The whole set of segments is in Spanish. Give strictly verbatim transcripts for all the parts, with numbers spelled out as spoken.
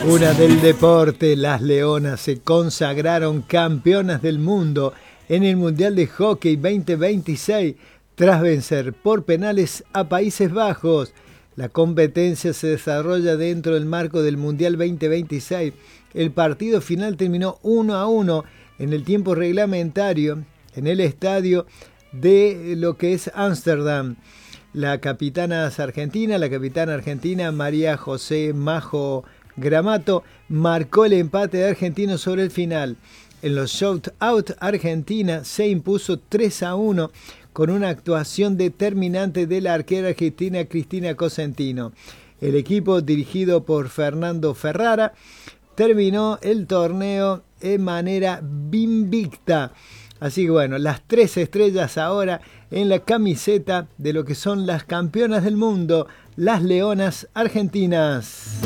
Una del deporte, las Leonas se consagraron campeonas del mundo en el Mundial de Hockey veinte veintiséis tras vencer por penales a Países Bajos. La competencia se desarrolla dentro del marco del Mundial veinte veintiséis. El partido final terminó uno a uno en el tiempo reglamentario en el estadio de lo que es Ámsterdam. La capitana argentina, la capitana argentina María José Majo Gramato marcó el empate de argentino sobre el final. En los shootout, Argentina se impuso tres a uno con una actuación determinante de la arquera argentina Cristina Cosentino. El equipo, dirigido por Fernando Ferrara, terminó el torneo de manera invicta. Así que bueno, las tres estrellas ahora en la camiseta de lo que son las campeonas del mundo, las Leonas argentinas.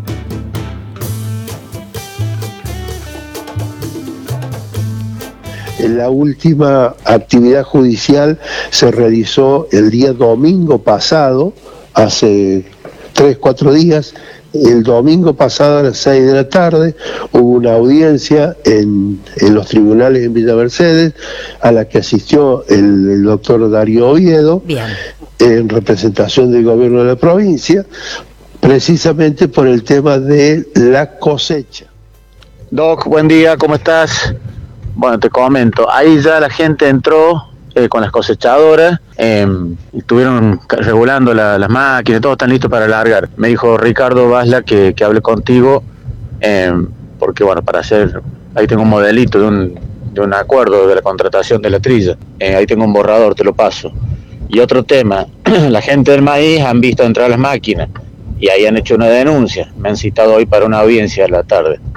La última actividad judicial se realizó el día domingo pasado, hace tres, cuatro días. El domingo pasado a las seis de la tarde hubo una audiencia en, en los tribunales en Villa Mercedes, a la que asistió el, el doctor Darío Oviedo, Bien. en representación del gobierno de la provincia, precisamente por el tema de la cosecha. Doc, buen día, ¿cómo estás? Bueno, te comento, ahí ya la gente entró eh, con las cosechadoras, eh, estuvieron regulando la, las máquinas, todos están listos para largar. Me dijo Ricardo Basla que, que hable contigo, eh, porque bueno, para hacer, ahí tengo un modelito de un, de un acuerdo de la contratación de la trilla, eh, ahí tengo un borrador, te lo paso. Y otro tema, la gente del maíz han visto entrar las máquinas y ahí han hecho una denuncia, me han citado hoy para una audiencia a la tarde.